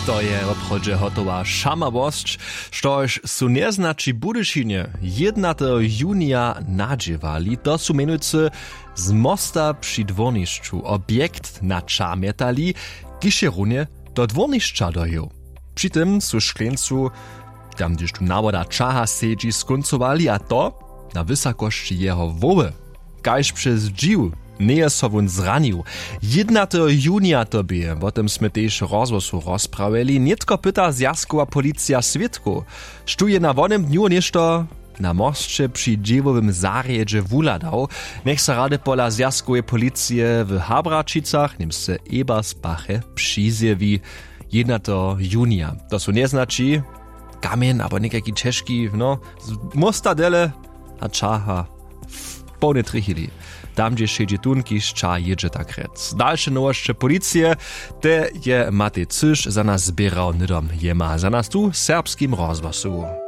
To je w obchodzie hotowa szamawosć, štož su nieznači budyšinie 1. junia nadziewali, to su menujcy z mosta przy dworniszczu objekt načametali, kiž je runie do dworniszcza doju. Przy tym su szklencu, tam gdyż tu nawoda czaha sedzi, skoncowali, a to na wysokości jeho woły. Kaž przez dživ nie je so won zranił. 1. junia to bie, potem sme tež rozwosu rozprawili, nietko pyta zjazkowa policja świadku, sztuje na wonym dniu nieszto na mostie przy dżivowym zarjedzie wuladał, niech se rady pola zjazkowej policje w Habračicach, nim se Ebersbache przyzjewi 1. junia. To su nie znaczy kamień, albo niekaki czeszki, no, z mostadele a czaha pełne trichili. Tam, gdzie siedzi tunki, szcza jedzie tak rec. Dalsze nowości policije, te je Matej Cyš za nas zbierał nydom jema, za nas tu serbskim rozwasu.